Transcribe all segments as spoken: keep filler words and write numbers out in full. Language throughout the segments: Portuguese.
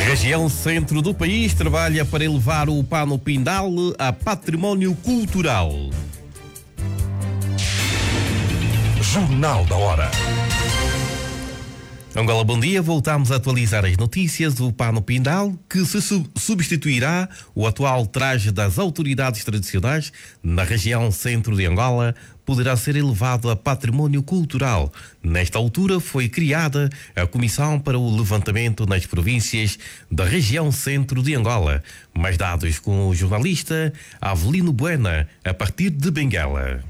Região centro do país trabalha para elevar o Pano Pindal a património cultural. Jornal da Hora. Angola, bom dia. Voltamos a atualizar as notícias do Pano Pindal, que se sub- substituirá o atual traje das autoridades tradicionais na região centro de Angola, poderá ser elevado a património cultural. Nesta altura foi criada a Comissão para o Levantamento nas províncias da região centro de Angola. Mais dados com o jornalista Avelino Buena, a partir de Benguela.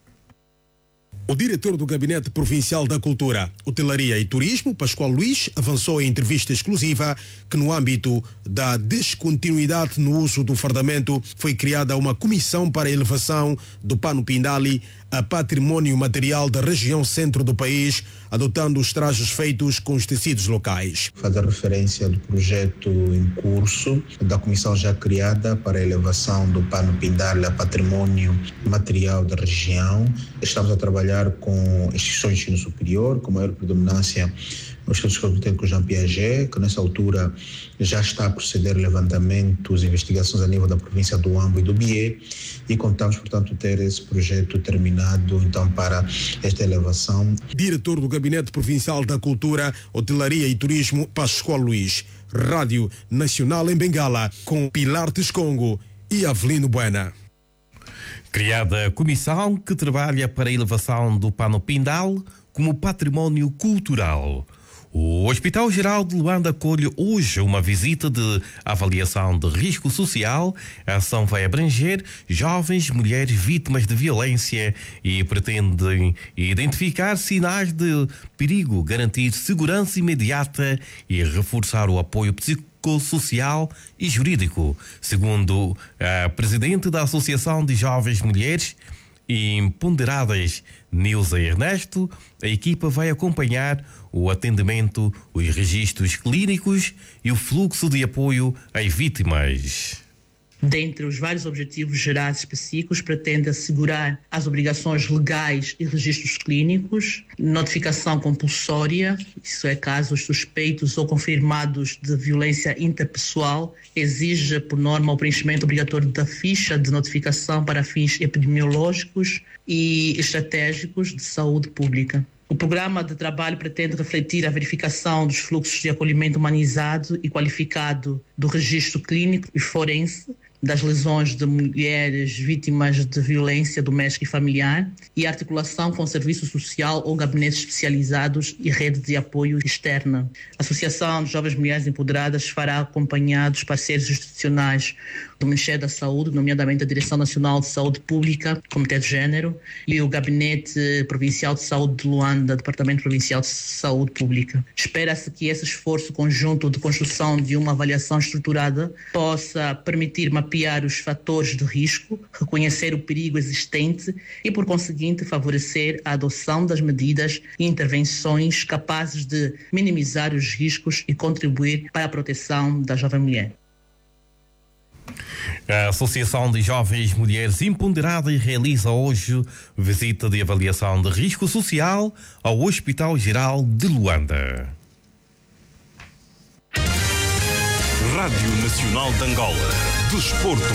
O diretor do Gabinete Provincial da Cultura, Hotelaria e Turismo, Pascoal Luís, avançou em entrevista exclusiva que no âmbito da descontinuidade no uso do fardamento foi criada uma comissão para a elevação do Pano Pindali a património material da região centro do país, adotando os trajes feitos com os tecidos locais. Fazer referência do projeto em curso da comissão já criada para a elevação do Pano Pindali a património material da região. Estamos a trabalhar com instituições de ensino superior, com maior predominância no Instituto Técnico Jean Piaget, que nessa altura já está a proceder levantamentos e investigações a nível da província do Ambo e do Bié, e contamos, portanto, ter esse projeto terminado, então, para esta elevação. Diretor do Gabinete Provincial da Cultura, Hotelaria e Turismo, Pascoal Luís. Rádio Nacional em Bengala, com Pilar Tescongo e Avelino Buena. Criada a comissão que trabalha para a elevação do Pano Pindal como património cultural. O Hospital Geral de Luanda acolhe hoje uma visita de avaliação de risco social. A ação vai abranger jovens, mulheres vítimas de violência e pretende identificar sinais de perigo, garantir segurança imediata e reforçar o apoio psicossocial e jurídico. Segundo a presidente da Associação de Jovens Mulheres Imponderadas, Nilza Ernesto, a equipa vai acompanhar o atendimento, os registros clínicos e o fluxo de apoio às vítimas. Dentre os vários objetivos gerais específicos, pretende assegurar as obrigações legais e registros clínicos, notificação compulsória, isso é casos suspeitos ou confirmados de violência interpessoal, exige por norma o preenchimento obrigatório da ficha de notificação para fins epidemiológicos e estratégicos de saúde pública. O programa de trabalho pretende refletir a verificação dos fluxos de acolhimento humanizado e qualificado do registro clínico e forense das lesões de mulheres vítimas de violência doméstica e familiar e articulação com serviço social ou gabinetes especializados e rede de apoio externa. A Associação de Jovens Mulheres Empoderadas fará acompanhar dos parceiros institucionais do Ministério da Saúde, nomeadamente a Direção Nacional de Saúde Pública, Comitê de Gênero, e o Gabinete Provincial de Saúde de Luanda, Departamento Provincial de Saúde Pública. Espera-se que esse esforço conjunto de construção de uma avaliação estruturada possa permitir mapear os fatores de risco, reconhecer o perigo existente e, por conseguinte, favorecer a adoção das medidas e intervenções capazes de minimizar os riscos e contribuir para a proteção da jovem mulher. A Associação de Jovens Mulheres Imponderadas realiza hoje visita de avaliação de risco social ao Hospital Geral de Luanda. Rádio Nacional de Angola. Desporto.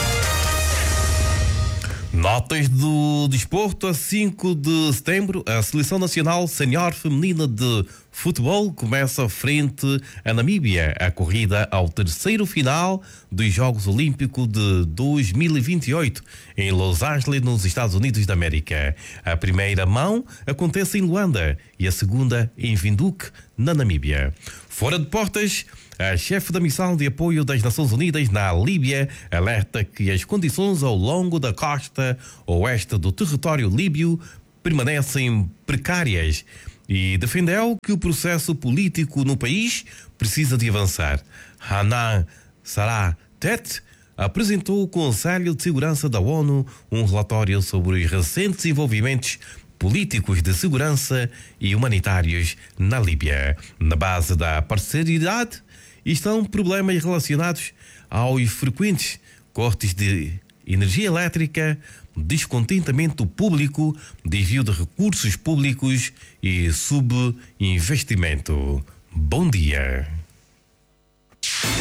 Notas do desporto. A cinco de setembro, a Seleção Nacional Sénior Feminina de Futebol começa frente à Namíbia a corrida ao terceiro final dos Jogos Olímpicos de dois mil e vinte e oito em Los Angeles, nos Estados Unidos da América. A primeira mão acontece em Luanda e a segunda em Windhoek, na Namíbia. Fora de portas, a chefe da missão de apoio das Nações Unidas na Líbia alerta que as condições ao longo da costa oeste do território líbio permanecem precárias e defendeu que o processo político no país precisa de avançar. Hanan Sarah Tet apresentou ao Conselho de Segurança da ONU um relatório sobre os recentes envolvimentos políticos de segurança e humanitários na Líbia. Na base da parcialidade estão problemas relacionados aos frequentes cortes de energia elétrica, descontentamento público, desvio de recursos públicos e subinvestimento. Bom dia.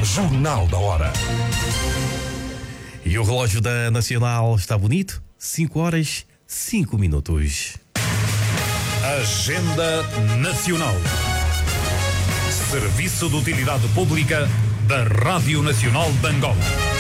Jornal da Hora. E o relógio da Nacional está bonito? cinco horas, cinco minutos. Agenda Nacional. Serviço de Utilidade Pública da Rádio Nacional de Angola.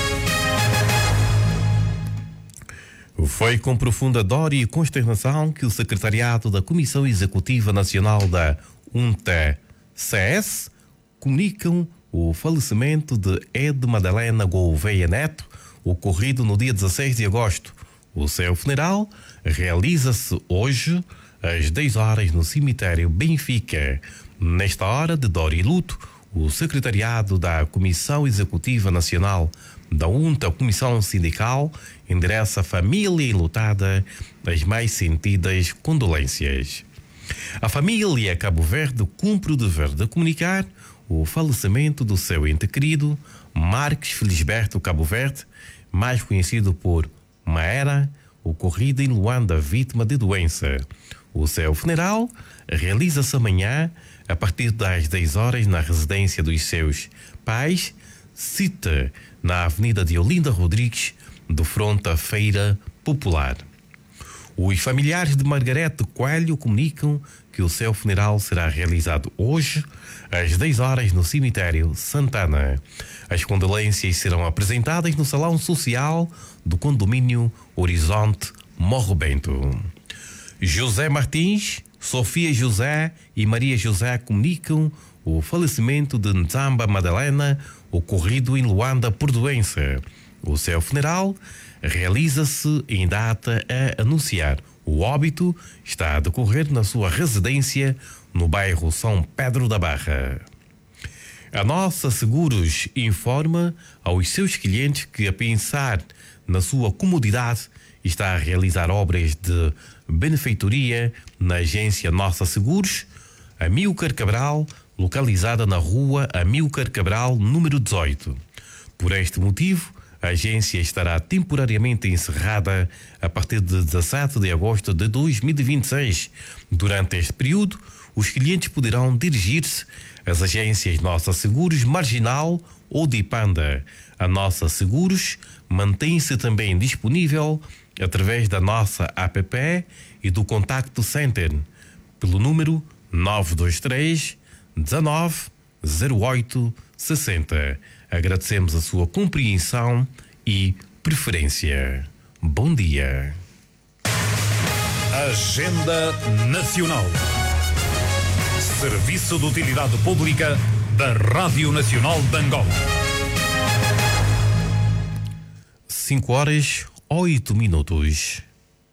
Foi com profunda dor e consternação que o secretariado da Comissão Executiva Nacional da U N T C S comunicam o falecimento de Ed Madalena Gouveia Neto, ocorrido no dia dezesseis de agosto. O seu funeral realiza-se hoje às dez horas no cemitério Benfica. Nesta hora de dor e luto, o secretariado da Comissão Executiva Nacional da U N T, a Comissão Sindical, endereça à família enlutada as mais sentidas condolências. A família Cabo Verde cumpre o dever de comunicar o falecimento do seu ente querido, Marques Felisberto Cabo Verde, mais conhecido por Maera, ocorrido em Luanda, vítima de doença. O seu funeral realiza-se amanhã, a partir das dez horas, na residência dos seus pais, cita na Avenida de Olinda Rodrigues, de fronte à Feira Popular. Os familiares de Margarete Coelho comunicam que o seu funeral será realizado hoje, às dez horas, no cemitério Santana. As condolências serão apresentadas no Salão Social do condomínio Horizonte Morro Bento. José Martins, Sofia José e Maria José comunicam o falecimento de Nzamba Madalena, ocorrido em Luanda por doença. O seu funeral realiza-se em data a anunciar. O óbito está a decorrer na sua residência no bairro São Pedro da Barra. A Nossa Seguros informa aos seus clientes que, a pensar na sua comodidade, está a realizar obras de benfeitoria na agência Nossa Seguros, Amílcar Cabral, localizada na rua Amílcar Cabral, número dezoito. Por este motivo, a agência estará temporariamente encerrada a partir de dezassete de agosto de dois mil e vinte e seis. Durante este período, os clientes poderão dirigir-se às agências Nossa Seguros Marginal ou de Ipanda. A Nossa Seguros mantém-se também disponível através da nossa app e do Contact Center pelo número nove dois três, dezenove, zero oito, sessenta. Agradecemos a sua compreensão e preferência. Bom dia. Agenda Nacional. Serviço de Utilidade Pública da Rádio Nacional de Angola. cinco horas, oito minutos.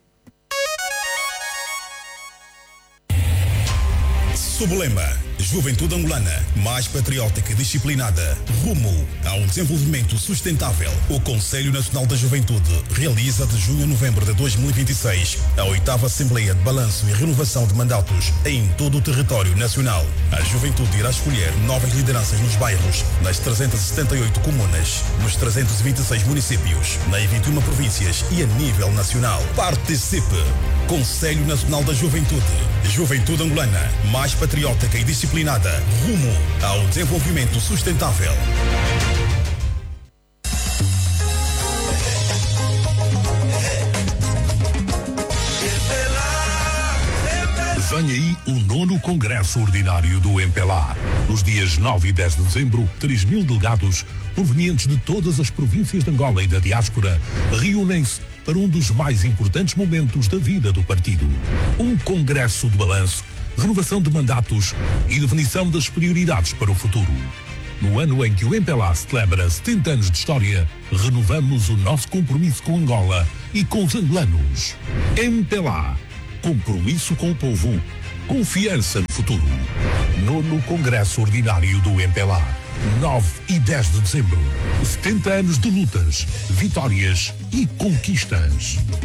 Sob-lema Juventude Angolana, mais patriótica e disciplinada, rumo a um desenvolvimento sustentável. O Conselho Nacional da Juventude realiza de junho a novembro de dois mil e vinte e seis a oitava Assembleia de Balanço e Renovação de Mandatos em todo o território nacional. A juventude irá escolher novas lideranças nos bairros, nas trezentas e setenta e oito comunas, nos trezentos e vinte e seis municípios, nas vinte e uma províncias e a nível nacional. Participe! Conselho Nacional da Juventude. Juventude Angolana, mais patriótica e disciplinada, rumo ao desenvolvimento sustentável. Vem aí o nono Congresso Ordinário do M P L A. Nos dias nove e dez de dezembro, três mil delegados provenientes de todas as províncias de Angola e da diáspora reúnem-se para um dos mais importantes momentos da vida do partido. Um congresso de balanço, renovação de mandatos e definição das prioridades para o futuro. No ano em que o M P L A celebra setenta anos de história, renovamos o nosso compromisso com Angola e com os angolanos. M P L A. Compromisso com o povo. Confiança no futuro. Nono Congresso Ordinário do M P L A. nove e dez de dezembro. setenta anos de lutas, vitórias e conquistas.